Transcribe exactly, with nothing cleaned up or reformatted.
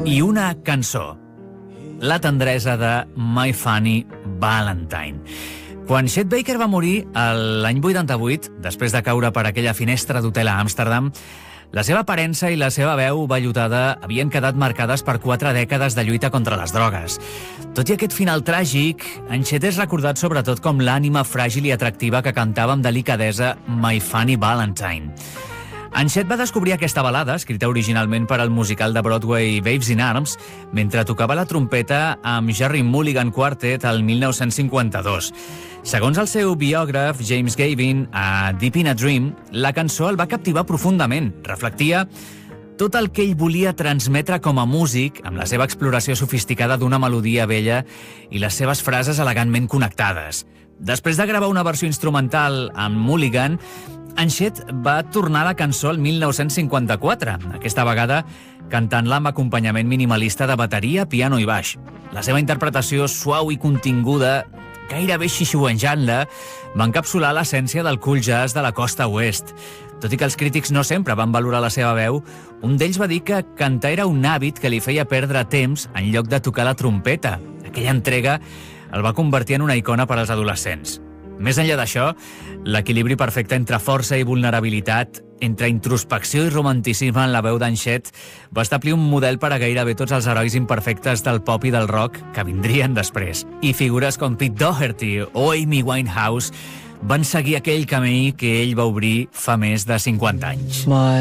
i una cançó, la tendresa de My Funny Valentine. Quan Chet Baker va morir l'any vuitanta-vuit, després de caure per aquella finestra d'hotel a Amsterdam, la seva aparença i la seva veu vellutada havien quedat marcades per quatre dècades de lluita contra les drogues. Tot i aquest final tràgic, en Chet és recordat sobretot com l'ànima fràgil i atractiva que cantava amb delicadesa My Funny Valentine. En Chet va descobrir aquesta balada, escrita originalment per al musical de Broadway Babes in Arms, mentre tocava la trompeta amb Jerry Mulligan Quartet el mil nou-cents cinquanta-dos. Segons el seu biògraf James Gavin, a Deep in a Dream, la cançó el va captivar profundament. Reflectia tot el que ell volia transmetre com a músic, amb la seva exploració sofisticada d'una melodia vella i les seves frases elegantment connectades. Després de gravar una versió instrumental amb Mulligan, en Chet va tornar a la cançó el mil nou-cents cinquanta-quatre, aquesta vegada cantant-la amb acompanyament minimalista de bateria, piano i baix. La seva interpretació suau i continguda, gairebé xixiuenjant-la, va encapsular l'essència del cool jazz de la costa oest. Tot i que els crítics no sempre van valorar la seva veu, un d'ells va dir que cantar era un hàbit que li feia perdre temps en lloc de tocar la trompeta. Aquella entrega el va convertir en una icona per als adolescents. Més enllà d'això, l'equilibri perfecte entre força i vulnerabilitat, entre introspecció i romanticisme en la veu d'en Chet, va establir un model per a gairebé tots els herois imperfectes del pop i del rock que vindrien després. I figures com Pete Doherty o Amy Winehouse van seguir aquell camí que ell va obrir fa més de cinquanta anys.